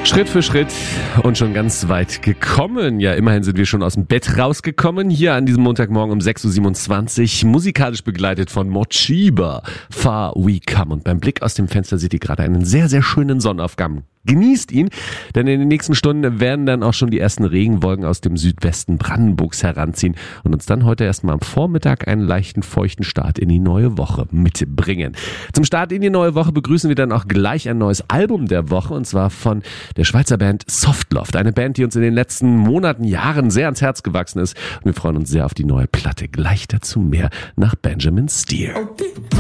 Schritt für Schritt und schon ganz weit gekommen. Ja, immerhin sind wir schon aus dem Bett rausgekommen. Hier an diesem Montagmorgen um 6.27 Uhr. Musikalisch begleitet von Mochiba. Far We Come. Und beim Blick aus dem Fenster seht ihr gerade einen sehr, sehr schönen Sonnenaufgang. Genießt ihn, denn in den nächsten Stunden werden dann auch schon die ersten Regenwolken aus dem Südwesten Brandenburgs heranziehen und uns dann heute erstmal am Vormittag einen leichten, feuchten Start in die neue Woche mitbringen. Zum Start in die neue Woche begrüßen wir dann auch gleich ein neues Album der Woche, und zwar von der Schweizer Band Softloft. Eine Band, die uns in den letzten Monaten, Jahren sehr ans Herz gewachsen ist. Und wir freuen uns sehr auf die neue Platte. Gleich dazu mehr nach Benjamin Steer.